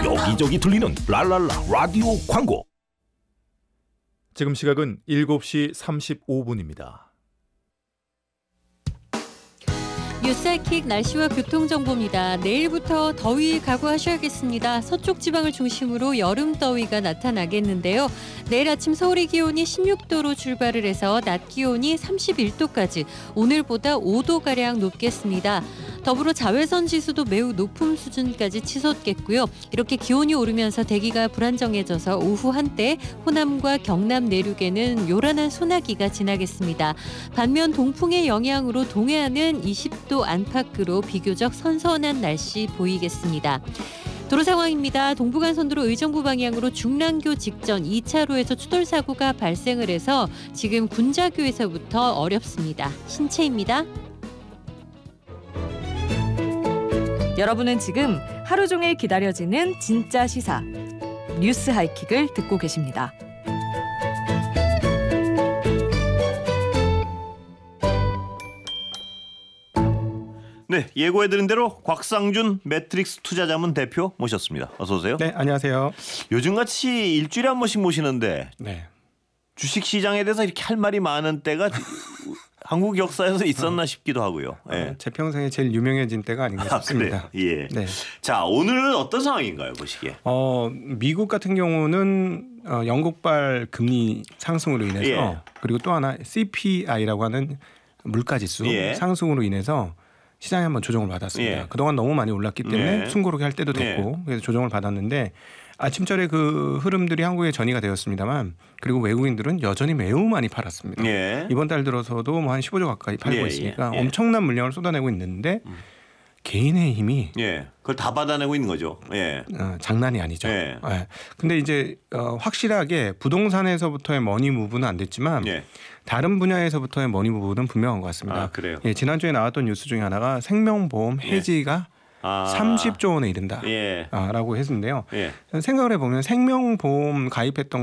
여기저기 들리는 랄랄라 라디오 광고. 지금 시각은 7시 35분입니다. 뉴스하이킥 날씨와 교통정보입니다. 내일부터 더위 각오하셔야겠습니다. 서쪽 지방을 중심으로 여름 더위가 나타나겠는데요. 내일 아침 서울의 기온이 16도로 출발을 해서 낮 기온이 31도까지 오늘보다 5도가량 높겠습니다. 더불어 자외선 지수도 매우 높은 수준까지 치솟겠고요. 이렇게 기온이 오르면서 대기가 불안정해져서 오후 한때 호남과 경남 내륙에는 요란한 소나기가 지나겠습니다. 반면 동풍의 영향으로 동해안은 20도 안팎으로 비교적 선선한 날씨 보이겠습니다. 도로 상황입니다. 동부간선도로 의정부 방향으로 중랑교 직전 2차로에서 추돌 사고가 발생을 해서 지금 군자교에서부터 어렵습니다. 신채입니다. 여러분은 지금 하루 종일 기다려지는 진짜 시사 뉴스 하이킥을 듣고 계십니다. 네, 예고해드린 대로 곽상준 매트릭스 투자자문 대표 모셨습니다. 어서 오세요. 네, 안녕하세요. 요즘같이 일주일에 한 번씩 모시는데 네. 주식시장에 대해서 이렇게 할 말이 많은 때가 한국 역사에서 있었나 싶기도 하고요. 예. 제 평생에 제일 유명해진 때가 아닌가 싶습니다. 예. 네. 자, 오늘은 어떤 상황인가요, 보시기에? 미국 같은 경우는 영국발 금리 상승으로 인해서 예. 그리고 또 하나 CPI라고 하는 물가지수 예. 상승으로 인해서 시장에 한번 조정을 받았습니다. 예. 그동안 그동안 너무 많이 올랐기 때문에 예. 숨고르게 할 때도 됐고 그래서 조정을 받았는데 아침절에 그 흐름들이 한국에 전이가 되었습니다만 그리고 외국인들은 여전히 매우 많이 팔았습니다. 예. 이번 달 들어서도 뭐 한 15조 가까이 팔고 예, 있으니까 예. 엄청난 물량을 쏟아내고 있는데 개인의 힘이 예. 그걸 다 받아내고 있는 거죠. 예. 장난이 아니죠. 예. 예. 근데 이제 확실하게 부동산에서부터의 머니 무브는 안 됐지만 예. 다른 분야에서부터의 머니 무브는 분명한 것 같습니다. 아, 그래요? 예, 지난주에 나왔던 뉴스 중에 하나가 생명보험 해지가 30조 원에 이른다. 예. 라고 했는데요. 예. 생각을 해보면 생명보험 가입했던